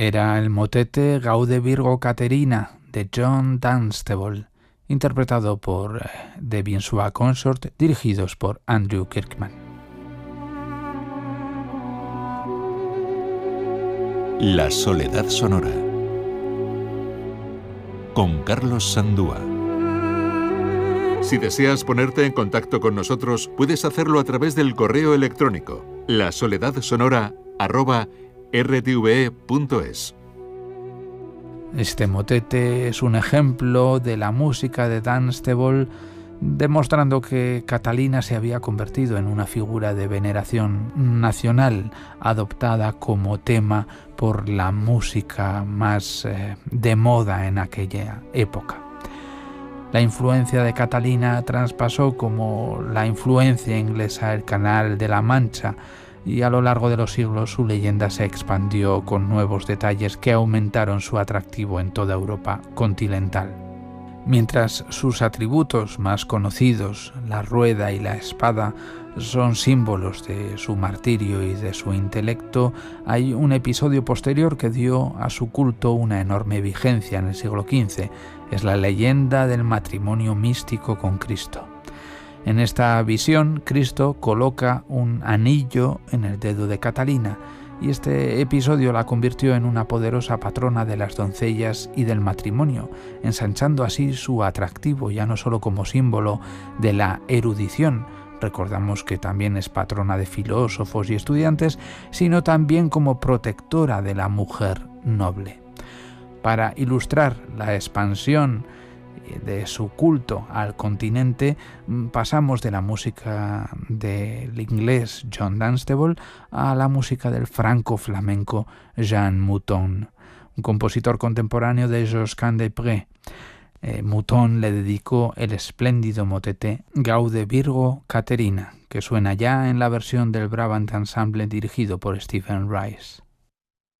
Era el motete Gaude Virgo Caterina de John Dunstable, interpretado por The Vinsua Consort, dirigidos por Andrew Kirkman. La soledad sonora con Carlos Sandúa. Si deseas ponerte en contacto con nosotros, puedes hacerlo a través del correo electrónico lasoledadsonora@rtve.es. Este motete es un ejemplo de la música de Dunstable, demostrando que Catalina se había convertido en una figura de veneración nacional, adoptada como tema por la música más de moda en aquella época. La influencia de Catalina traspasó como la influencia inglesa el Canal de la Mancha, y a lo largo de los siglos su leyenda se expandió con nuevos detalles que aumentaron su atractivo en toda Europa continental. Mientras sus atributos más conocidos, la rueda y la espada, son símbolos de su martirio y de su intelecto, hay un episodio posterior que dio a su culto una enorme vigencia en el siglo XV. Es la leyenda del matrimonio místico con Cristo. En esta visión, Cristo coloca un anillo en el dedo de Catalina, y este episodio la convirtió en una poderosa patrona de las doncellas y del matrimonio, ensanchando así su atractivo ya no solo como símbolo de la erudición, recordamos que también es patrona de filósofos y estudiantes, sino también como protectora de la mujer noble. Para ilustrar la expansión de su culto al continente, pasamos de la música del inglés John Dunstable a la música del franco-flamenco Jean Mouton, un compositor contemporáneo de Josquin des Prez. Mouton le dedicó el espléndido motete Gaude Virgo Caterina, que suena ya en la versión del Brabant Ensemble dirigido por Stephen Rice.